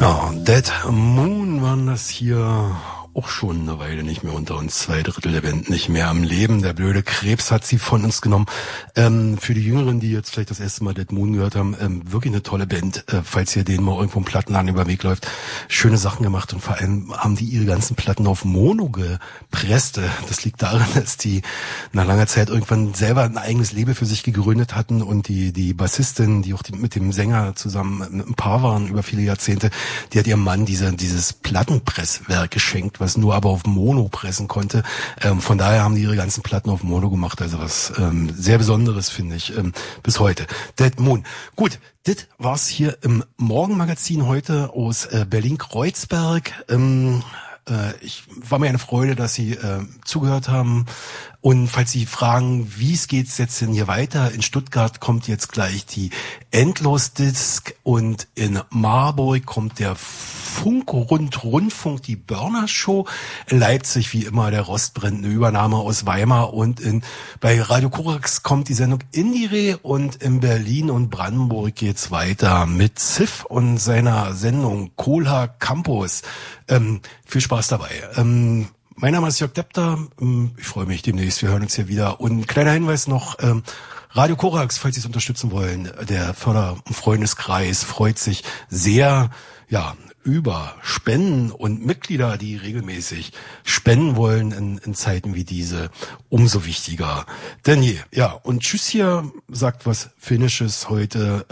Ja, Dead Moon waren das hier auch schon eine Weile nicht mehr unter uns. 2/3 der Band nicht mehr am Leben. Der blöde Krebs hat sie von uns genommen. Für die Jüngeren, die jetzt vielleicht das erste Mal Dead Moon gehört haben, wirklich eine tolle Band. Falls ihr denen mal irgendwo im Plattenladen über den Weg läuft, schöne Sachen gemacht und vor allem haben die ihre ganzen Platten auf Mono gepresst. Das liegt daran, dass die nach langer Zeit irgendwann selber ein eigenes Label für sich gegründet hatten und die Bassistin, die auch mit dem Sänger zusammen ein Paar waren über viele Jahrzehnte, die hat ihrem Mann dieses Plattenpresswerk geschenkt, was nur aber auf Mono pressen konnte. Von daher haben die ihre ganzen Platten auf Mono gemacht. Also was sehr Besonderes, finde ich, bis heute. Dead Moon. Gut, das war's hier im Morgenmagazin heute aus Berlin-Kreuzberg. Ich war mir eine Freude, dass Sie zugehört haben. Und falls Sie fragen, wie es geht's jetzt denn hier weiter? In Stuttgart kommt jetzt gleich die Endlosdisk und in Marburg kommt der Rundfunk, die Börner Show. In Leipzig wie immer der Rostbrenn, eine Übernahme aus Weimar und bei Radio Korax kommt die Sendung Indire und in Berlin und Brandenburg geht's weiter mit Ziff und seiner Sendung Kohlha Campus. Viel Spaß dabei. Mein Name ist Jörg Depter. Ich freue mich demnächst. Wir hören uns hier wieder. Und ein kleiner Hinweis noch. Radio Korax, falls Sie es unterstützen wollen. Der Förder- und Freundeskreis freut sich sehr, über Spenden und Mitglieder, die regelmäßig spenden wollen in Zeiten wie diese. Umso wichtiger denn je. Ja, und tschüss hier, sagt was Finnisches heute.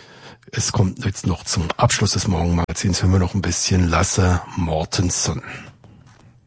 Es kommt jetzt noch zum Abschluss des Morgenmagazins, hören wir noch ein bisschen Lasse Mortensen.